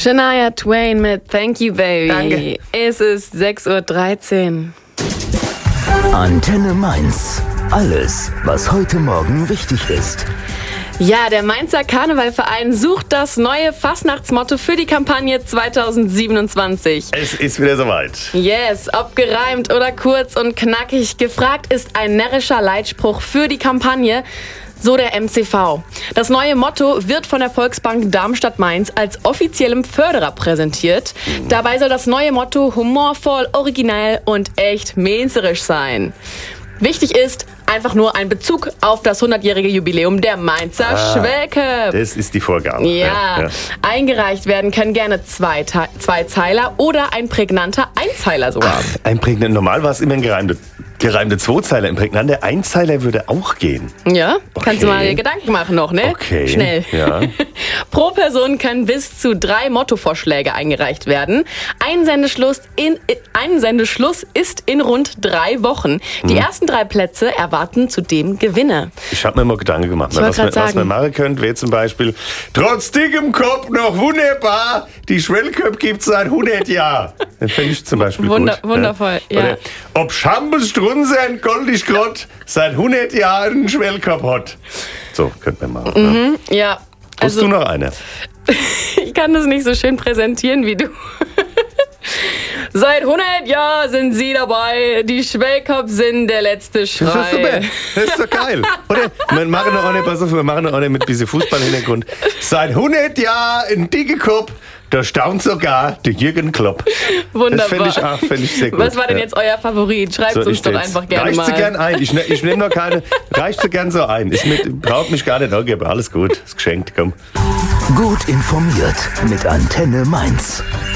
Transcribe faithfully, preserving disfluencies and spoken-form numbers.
Shania Twain mit Thank You Baby. Danke. Es ist sechs Uhr dreizehn. Antenne Mainz. Alles, was heute Morgen wichtig ist. Ja, der Mainzer Karnevalverein sucht das neue Fastnachtsmotto für die Kampagne zweitausendsiebenundzwanzig. Es ist wieder soweit. Yes, ob gereimt oder kurz und knackig, gefragt ist ein närrischer Leitspruch für die Kampagne. So der M C V. Das neue Motto wird von der Volksbank Darmstadt-Mainz als offiziellem Förderer präsentiert. Dabei soll das neue Motto humorvoll, originell und echt mainzerisch sein. Wichtig ist einfach nur ein Bezug auf das hundertjährige Jubiläum der Mainzer Ah, Schwelke. Das ist die Vorgabe. Ja. ja. Eingereicht werden können gerne zwei, Te- zwei Zeiler oder ein prägnanter Einzeiler sogar. Ein prägnant, normal war es immer ein gereimte, gereimte Zweizeiler. Ein prägnanter Einzeiler würde auch gehen. Ja, kannst du Okay. mal dir Gedanken machen noch, ne? Okay. Schnell. Ja. Pro Person können bis zu drei Mottovorschläge eingereicht werden. Einsendeschluss, in, Einsendeschluss ist in rund drei Wochen. Die Mhm. ersten drei Plätze erwarten zudem Gewinne. Ich habe mir mal Gedanken gemacht, Ich wollt was, man, grad was man sagen. machen könnte, wäre zum Beispiel trotz dickem Kopf noch wunderbar, die Schwellköpfe gibt es seit hundert Jahren. Das finde ich zum Beispiel Wunder- gut. wundervoll, ja. Oder ob Schambes Strunze ein goldig Grott seit hundert Jahren einen Schwellkopf hat. So, könnte man machen. Ne? Ja, Hast also du noch eine? ich kann das nicht so schön präsentieren wie du. Seit hundert Jahren sind sie dabei. Die Schwellkopf sind der letzte Schrei. Das ist super. Das ist doch geil. Oder? Wir machen noch eine, pass auf, wir machen noch eine mit ein bisschen Fußballhintergrund. Seit hundert Jahren ein dicker Kopf, da staunt sogar der Jürgen Klopp. Wunderbar. Das fände ich, auch- fänd ich sehr gut. Was war denn Ja. jetzt euer Favorit? Schreibt So, uns ich doch stell's. einfach gerne Reicht mal. sie gern ein. Ich, ne, ich nehme noch keine. Reicht sie gern so ein. Ist mit, braucht mich gar nicht angeben. Alles gut. Ist geschenkt. Komm. Gut informiert mit Antenne Mainz.